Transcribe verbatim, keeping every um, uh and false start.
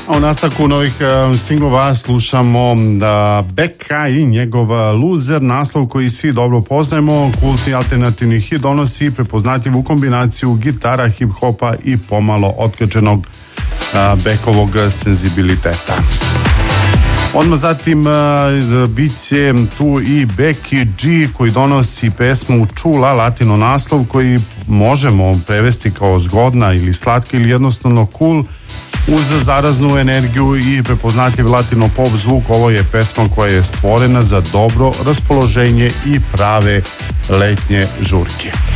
A u nastavku novih uh, singlova slušamo da Beka i njegov Loser, naslov koji svi dobro poznajemo. Kultni alternativni hit donosi prepoznatljivu kombinaciju gitara, hip-hopa i pomalo otkačenog uh, Bekovog senzibiliteta. Odmah zatim uh, bit će tu i Becky G koji donosi pesmu Čula, latino naslov koji možemo prevesti kao zgodna ili slatka ili jednostavno cool, uz zaraznu energiju i prepoznatljiv latino pop zvuk. Ovo je pesma koja je stvorena za dobro raspoloženje i prave letnje žurke.